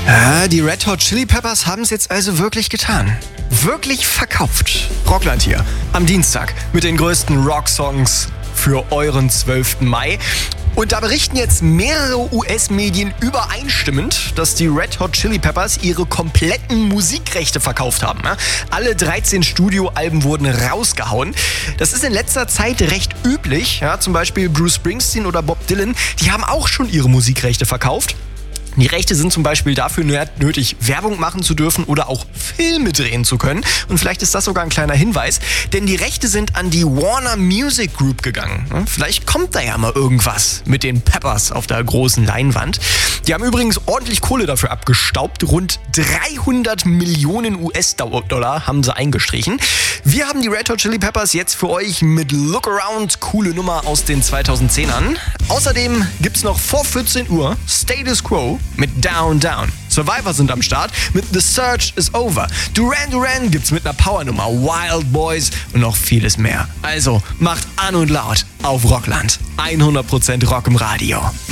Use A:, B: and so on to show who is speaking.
A: Ja, die Red Hot Chili Peppers haben es jetzt also wirklich getan. Wirklich verkauft. Rockland hier am Dienstag mit den größten Rocksongs für euren 12. Mai. Und da berichten jetzt mehrere US-Medien übereinstimmend, dass die Red Hot Chili Peppers ihre kompletten Musikrechte verkauft haben. Alle 13 Studioalben wurden rausgehauen. Das ist in letzter Zeit recht üblich. Ja, zum Beispiel Bruce Springsteen oder Bob Dylan, die haben auch schon ihre Musikrechte verkauft. Die Rechte sind zum Beispiel dafür nötig, Werbung machen zu dürfen oder auch Filme drehen zu können. Und vielleicht ist das sogar ein kleiner Hinweis, denn die Rechte sind an die Warner Music Group gegangen. Vielleicht kommt da ja mal irgendwas mit den Peppers auf der großen Leinwand. Die haben übrigens ordentlich Kohle dafür abgestaubt. Rund 300 Millionen US-Dollar haben sie eingestrichen. Wir haben die Red Hot Chili Peppers jetzt für euch mit Look Around, coole Nummer aus den 2010ern. Außerdem gibt's noch vor 14 Uhr Status Quo mit Down Down. Survivor sind am Start mit The Search is Over. Duran Duran gibt's mit einer Powernummer, Wild Boys und noch vieles mehr. Also macht an und laut auf Rockland. 100% Rock im Radio.